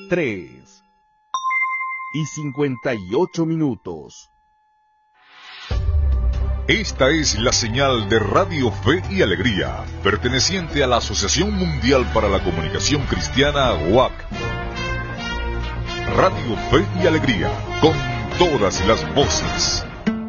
3:58. Esta es la señal de Radio Fe y Alegría, perteneciente a la Asociación Mundial para la Comunicación Cristiana, WAC. Radio Fe y Alegría, con todas las voces.